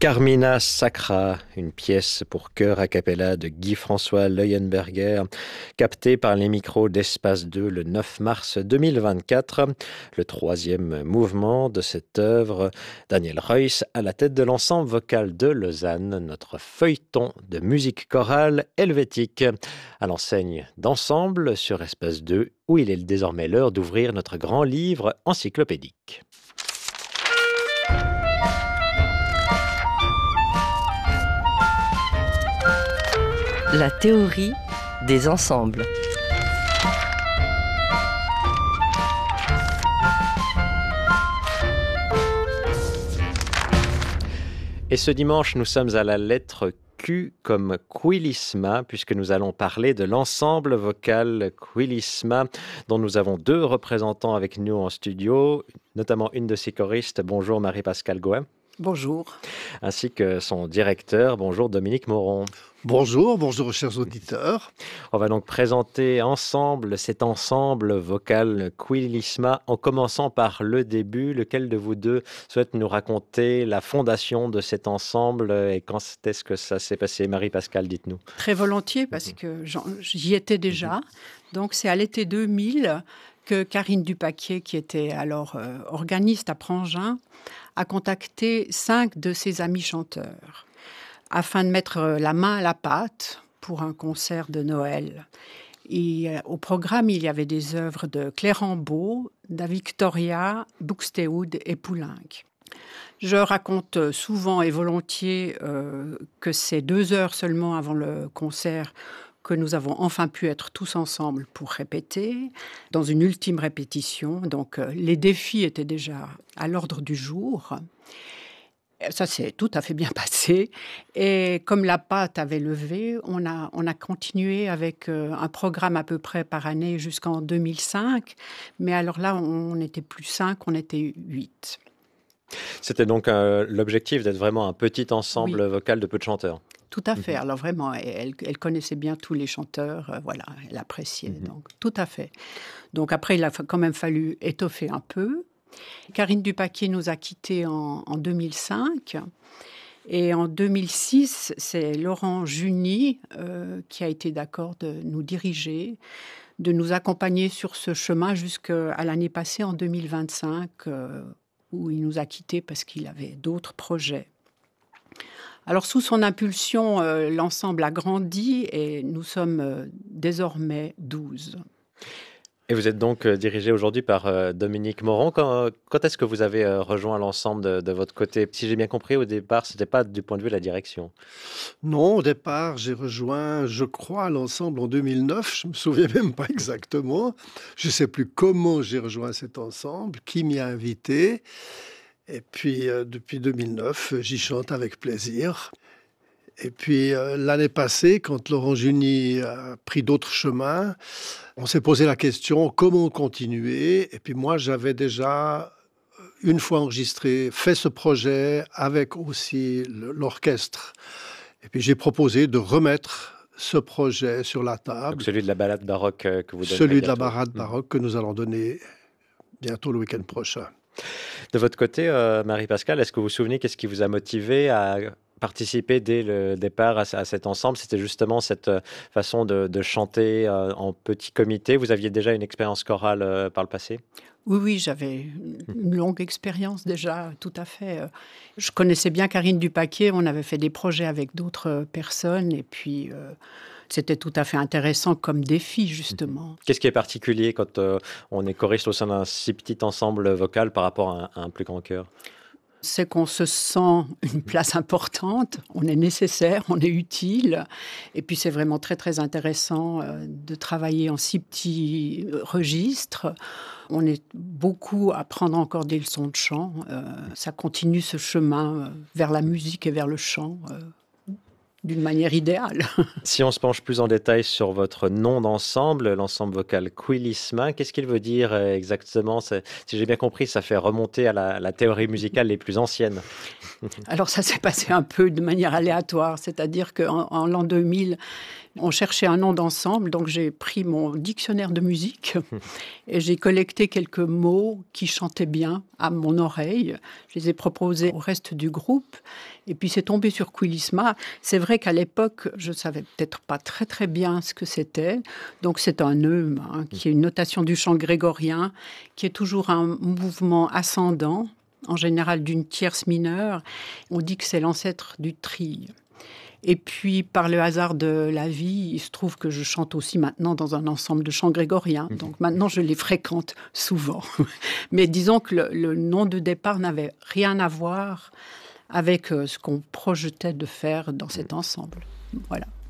Carmina Sacra, une pièce pour chœur a cappella de Guy-François Leuenberger, captée par les micros d'Espace 2 le 9 mars 2024. Le troisième mouvement de cette œuvre, Daniel Reuss à la tête de l'ensemble vocal de Lausanne, notre feuilleton de musique chorale helvétique, à l'enseigne d'ensemble sur Espace 2, où il est désormais l'heure d'ouvrir notre grand livre encyclopédique. La théorie des ensembles. Et ce dimanche, nous sommes à la lettre Q comme Quilisma, puisque nous allons parler de l'ensemble vocal Quilisma, dont nous avons deux représentants avec nous en studio, notamment une de ses choristes. Bonjour Marie-Pascale Gouin. Bonjour. Ainsi que son directeur. Bonjour Dominique Moron. Bonjour chers auditeurs. On va donc présenter ensemble cet ensemble vocal Quilisma en commençant par le début. Lequel de vous deux souhaite nous raconter la fondation de cet ensemble et quand est-ce que ça s'est passé? Marie-Pascale, dites-nous. Très volontiers parce que j'y étais déjà. Donc c'est à l'été 2000 que Karine Dupaquier, qui était alors organiste à Prangin, a contacté 5 de ses amis chanteurs afin de mettre la main à la pâte pour un concert de Noël. Et au programme, il y avait des œuvres de Clérambault, da Victoria, Buxtehude et Poulenc. Je raconte souvent et volontiers que c'est 2 heures seulement avant le concert que nous avons enfin pu être tous ensemble pour répéter, dans une ultime répétition. Donc les défis étaient déjà à l'ordre du jour. Ça s'est tout à fait bien passé. Et comme la pâte avait levé, on a continué avec un programme à peu près par année jusqu'en 2005. Mais alors là, on n'était plus 5, on était 8. C'était donc l'objectif d'être vraiment un petit ensemble vocal de peu de chanteurs. Tout à fait. Alors vraiment, elle connaissait bien tous les chanteurs. Voilà, elle appréciait. Donc, tout à fait. Donc après, il a quand même fallu étoffer un peu. Karine Dupaquier nous a quittés en 2005. Et en 2006, c'est Laurent Juni qui a été d'accord de nous diriger, de nous accompagner sur ce chemin jusqu'à l'année passée, en 2025, où il nous a quittés parce qu'il avait d'autres projets. Alors, sous son impulsion, l'ensemble a grandi et nous sommes désormais 12. Et vous êtes donc dirigé aujourd'hui par Dominique Moron. Quand est-ce que vous avez rejoint l'ensemble de votre côté? Si j'ai bien compris, au départ, ce n'était pas du point de vue de la direction. Non, au départ, j'ai rejoint, je crois, l'ensemble en 2009. Je ne me souviens même pas exactement. Je ne sais plus comment j'ai rejoint cet ensemble, qui m'y a invité. Et puis, depuis 2009, j'y chante avec plaisir. Et puis, l'année passée, quand Laurent Juni a pris d'autres chemins, on s'est posé la question, comment continuer? Et puis moi, j'avais déjà, une fois enregistré, fait ce projet avec aussi l'orchestre. Et puis, j'ai proposé de remettre ce projet sur la table. Donc celui de la balade baroque que vous donnez. Celui de la balade baroque que nous allons donner bientôt le week-end prochain. De votre côté, Marie-Pascale, est-ce que vous vous souvenez qu'est-ce qui vous a motivé à participer dès le départ à cet ensemble? C'était justement cette façon de chanter en petit comité. Vous aviez déjà une expérience chorale par le passé? Oui, j'avais une longue expérience déjà, tout à fait. Je connaissais bien Karine Dupaquier, on avait fait des projets avec d'autres personnes et puis c'était tout à fait intéressant comme défi, justement. Qu'est-ce qui est particulier quand on est choriste au sein d'un si petit ensemble vocal par rapport à un plus grand chœur? C'est qu'on se sent une place importante, on est nécessaire, on est utile. Et puis c'est vraiment très très intéressant de travailler en si petits registres. On est beaucoup à prendre encore des leçons de chant. Ça continue ce chemin vers la musique et vers le chant d'une manière idéale. Si on se penche plus en détail sur votre nom d'ensemble, l'ensemble vocal Quilisma, qu'est-ce qu'il veut dire exactement? Si j'ai bien compris, ça fait remonter à la théorie musicale les plus anciennes. Alors ça s'est passé un peu de manière aléatoire, c'est-à-dire qu'en l'an 2000, On cherchait un nom d'ensemble, donc j'ai pris mon dictionnaire de musique et j'ai collecté quelques mots qui chantaient bien à mon oreille. Je les ai proposés au reste du groupe et puis c'est tombé sur Quilisma. C'est vrai qu'à l'époque, je ne savais peut-être pas très très bien ce que c'était. Donc c'est un neume, qui est une notation du chant grégorien, qui est toujours un mouvement ascendant, en général d'une tierce mineure. On dit que c'est l'ancêtre du trille. Et puis, par le hasard de la vie, il se trouve que je chante aussi maintenant dans un ensemble de chants grégoriens. Donc maintenant, je les fréquente souvent. Mais disons que le nom de départ n'avait rien à voir avec ce qu'on projetait de faire dans cet ensemble. Voilà.